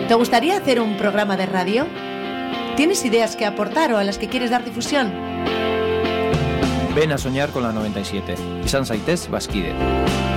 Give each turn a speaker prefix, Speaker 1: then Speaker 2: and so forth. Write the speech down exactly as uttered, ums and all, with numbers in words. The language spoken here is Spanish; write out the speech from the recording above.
Speaker 1: ¿Te gustaría hacer un programa de radio? ¿Tienes ideas que aportar o a las que quieres dar difusión?
Speaker 2: Ven a soñar con la noventa y siete. Izan zaitez bazkide.